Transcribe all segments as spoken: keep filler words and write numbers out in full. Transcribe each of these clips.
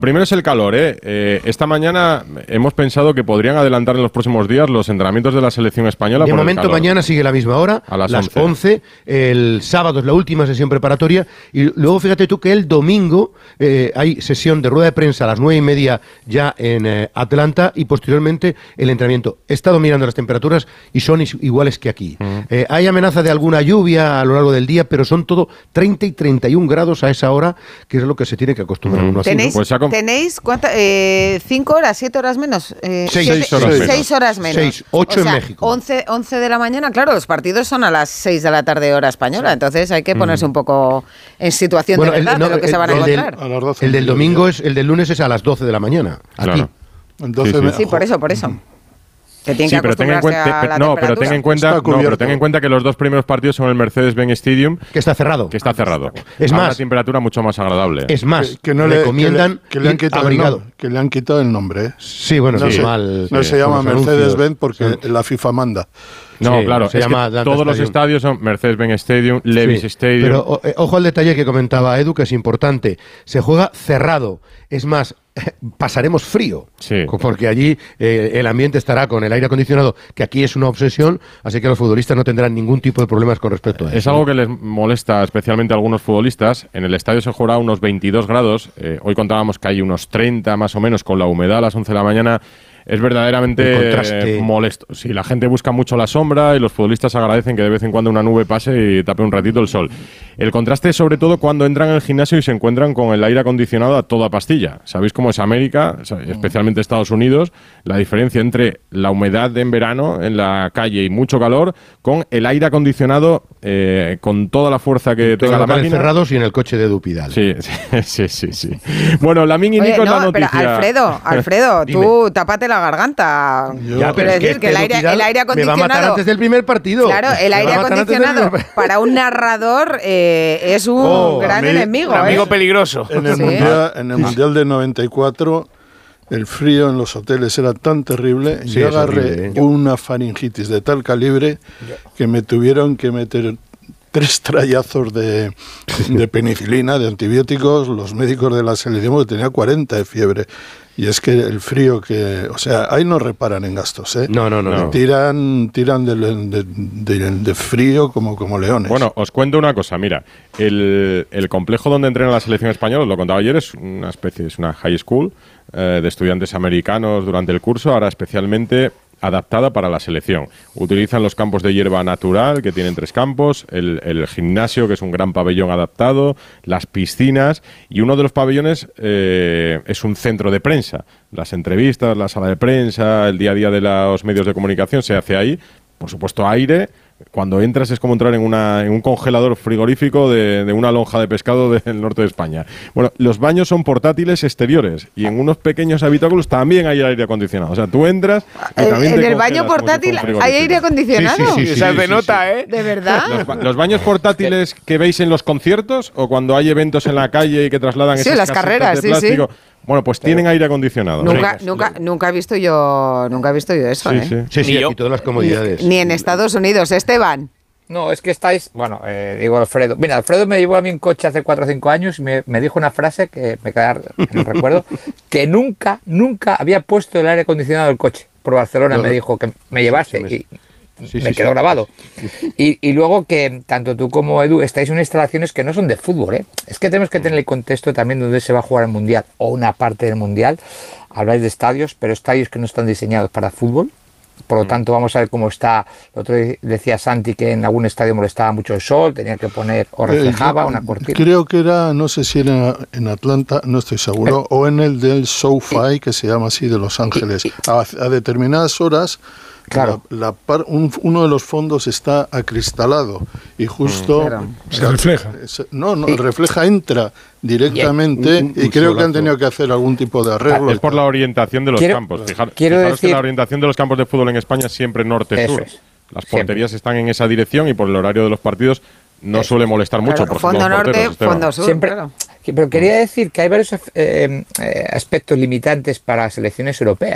Primero es el calor, ¿eh? ¿eh? Esta mañana hemos pensado que podrían adelantar en los próximos días los entrenamientos de la selección española. De por momento, el calor. mañana sigue la misma hora, a las, las once. once. El sábado es la última sesión preparatoria. Y luego fíjate tú que el domingo eh, hay sesión de rueda de prensa a las nueve y media ya en eh, Atlanta y posteriormente el entrenamiento. He estado mirando las temperaturas y son is- iguales que aquí. Uh-huh. Eh, hay amenaza de alguna lluvia a lo largo del día, pero son todo treinta y treinta y un grados a esa hora, que es lo que se tiene que acostumbrar uh-huh. uno así, ¿Tenéis, ¿no? pues con... ¿tenéis cuántas? Eh, ¿Cinco horas? ¿Siete horas menos? Eh, seis, siete, seis, horas seis, menos. seis horas menos. Seis, ocho o sea, en México. Once, once de la mañana, claro, los partidos son a las seis de la tarde hora española, sí. Entonces hay que ponerse un poco en situación bueno, de verdad el, no, de lo que el, se van a encontrar. Del, a las doce el del domingo es, el del lunes es a las doce de la mañana, aquí. Claro. Entonces, sí, sí. sí, por eso, por eso. Que tiene sí, que pero ten en cuenta, a la no, pero ten en cuenta, no, pero ten en cuenta que los dos primeros partidos son el Mercedes-Benz Stadium, que está cerrado, que está cerrado. Es a más, una temperatura mucho más agradable. Es más, que, que no le recomiendan que le, que le han quitado abrigado. El nombre, que le han quitado el nombre. ¿eh? Sí, bueno, no, sí, se, mal, no sí, se llama Mercedes-Benz porque sí. la FIFA manda. No, sí, claro, se es llama que Atlanta todos Stadium. los estadios son Mercedes-Benz Stadium, Levi's sí, Stadium. Pero eh, ojo al detalle que comentaba Edu, que es importante. Se juega cerrado. Es más, pasaremos frío. Sí. Porque allí eh, el ambiente estará con el aire acondicionado, que aquí es una obsesión, así que los futbolistas no tendrán ningún tipo de problemas con respecto a eso. Es algo que les molesta especialmente a algunos futbolistas. En el estadio se jugará a unos veintidós grados. Eh, hoy contábamos que hay unos treinta más o menos con la humedad a las once de la mañana. Es verdaderamente molesto. Sí, la gente busca mucho la sombra y los futbolistas agradecen que de vez en cuando una nube pase y tape un ratito el sol. El contraste es sobre todo cuando entran en el gimnasio y se encuentran con el aire acondicionado a toda pastilla. ¿Sabéis cómo es América, especialmente Estados Unidos? La diferencia entre la humedad en verano en la calle y mucho calor con el aire acondicionado eh, con toda la fuerza que tenga la máquina. Cerrados y en el coche de Dupidal. Sí, sí, sí, sí, sí. Bueno, la Mini Nico es la noticia. Pero Alfredo, Alfredo, tú tapate la garganta. Yo, ya, quiero decir que, que el, aire, el aire acondicionado. Me va a matar antes del primer partido. Claro, el aire acondicionado primer... para un narrador eh, es un oh, gran amigo, enemigo. Un amigo ¿eh? peligroso. En el, ¿Sí? mundial, en el mundial de noventa y cuatro, el frío en los hoteles era tan terrible. Sí, yo agarré horrible, ¿eh? una faringitis de tal calibre que me tuvieron que meter tres trayazos de, de penicilina, de antibióticos, los médicos de la selección, porque tenía cuarenta de fiebre. Y es que el frío que... O sea, ahí no reparan en gastos, ¿eh? No, no, no. no. Tiran tiran de, de, de, de frío como, como leones. Bueno, os cuento una cosa. Mira, el, el complejo donde entrena la selección española, os lo contaba ayer, es una especie, es una high school eh, de estudiantes americanos durante el curso, ahora especialmente adaptada para la selección. Utilizan los campos de hierba natural, que tienen tres campos, el, el gimnasio, que es un gran pabellón adaptado, las piscinas, y uno de los pabellones eh, es un centro de prensa. Las entrevistas, la sala de prensa, el día a día de los medios de comunicación se hace ahí. Por supuesto, aire. Cuando entras es como entrar en, una, en un congelador frigorífico de, de una lonja de pescado del norte de España. Bueno, los baños son portátiles exteriores y en unos pequeños habitáculos también hay aire acondicionado. O sea, tú entras y también ¿En te el baño portátil si hay aire acondicionado? Sí, sí, sí, sí, Esa sí, se sí, nota, sí. ¿eh? ¿De verdad? Los, los baños portátiles que veis en los conciertos o cuando hay eventos en la calle y que trasladan sí, esas las carreras, de sí, plástico. sí. Bueno, pues tienen aire acondicionado. Nunca, sí. nunca, nunca he visto yo, nunca he visto yo eso, sí, ¿eh? Sí, sí, sí aquí todas las comodidades. Ni, ni en Estados Unidos, Esteban. No, es que estáis... Bueno, eh, digo Alfredo. Mira, Alfredo me llevó a mí un coche hace cuatro o cinco años y me, me dijo una frase que me queda en el recuerdo, que nunca, nunca había puesto el aire acondicionado del coche. Por Barcelona no, me dijo que me llevaste y sí, me sí, quedó sí. grabado. Y, y luego que tanto tú como Edu estáis en instalaciones que no son de fútbol, ¿eh? Es que tenemos que tener el contexto también donde se va a jugar el Mundial o una parte del Mundial. Habláis de estadios, pero estadios que no están diseñados para fútbol. Por lo tanto, vamos a ver cómo está. El otro día decía Santi que en algún estadio molestaba mucho el sol, tenía que poner o reflejaba eh, una cortina. Creo que era, no sé si era en Atlanta, no estoy seguro, o en el del SoFi, que se llama así, de Los Ángeles. A, a determinadas horas, claro. la, la par, un, uno de los fondos está acristalado y justo... Claro. Se refleja. Se, no, no, refleja, entra directamente y, un, un y creo solazo. que han tenido que hacer algún tipo de arreglo. Es por la orientación de los quiero, campos. Fijar, quiero fijaros decir, que la orientación de los campos de fútbol en España es siempre norte-sur. Es. Las porterías siempre. están en esa dirección y por el horario de los partidos no es. suele molestar mucho. Claro, fondo norte, porteros, fondo sur. Siempre, claro. Pero quería decir que hay varios eh, eh, aspectos limitantes para selecciones europeas.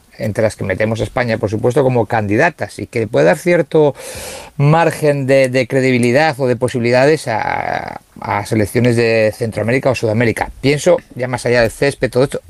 entre las que metemos a España, por supuesto, como candidatas, y que puede dar cierto margen de, de credibilidad o de posibilidades a, a selecciones de Centroamérica o Sudamérica. Pienso, ya más allá del césped, todo esto,